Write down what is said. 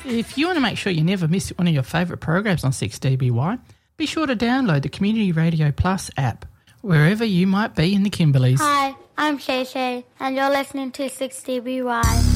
If you want to make sure you never miss one of your favourite programs on 6DBY, be sure to download the Community Radio Plus app, wherever you might be in the Kimberleys. Hi, I'm Shay Shay, and you're listening to 6DBY.